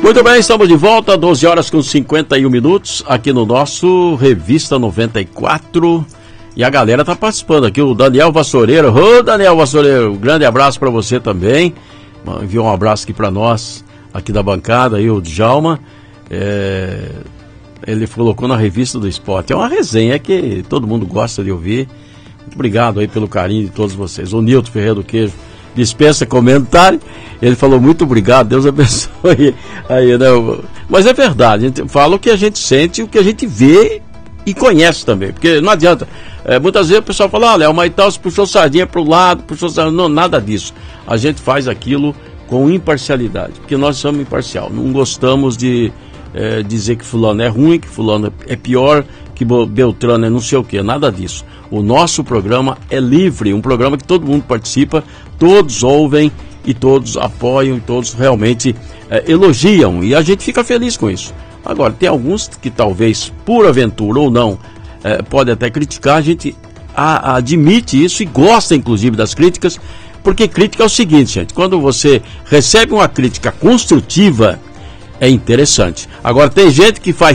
Muito bem, estamos de volta, 12 horas com 51 minutos, aqui no nosso Revista 94. E a galera tá participando aqui, o Daniel Vassoureiro. Ô, Daniel Vassoureiro, um grande abraço para você também. Enviou um abraço aqui para nós, aqui da bancada, aí o Djalma. Ele colocou na Revista do Esporte. É uma resenha que todo mundo gosta de ouvir. Muito obrigado aí pelo carinho de todos vocês. O Nilton Ferreira do Queijo dispensa comentário. Ele falou muito obrigado, Deus abençoe. Aí, né? Mas é verdade, a gente fala o que a gente sente, o que a gente vê e conhece também. Porque não adianta. Muitas vezes o pessoal fala, olha, o Maital se puxou sardinha para o lado, puxou sardinha. Não, nada disso. A gente faz aquilo com imparcialidade, porque nós somos imparcial. Não gostamos de dizer que fulano é ruim, que fulano é pior, que Beltrano é não sei o que, nada disso. O nosso programa é livre, um programa que todo mundo participa, todos ouvem e todos apoiam, e todos realmente elogiam, e a gente fica feliz com isso. Agora, tem alguns que talvez, por aventura ou não, podem até criticar, a gente admite isso e gosta inclusive das críticas, porque crítica é o seguinte, gente, quando você recebe uma crítica construtiva, é interessante. Agora, tem gente que faz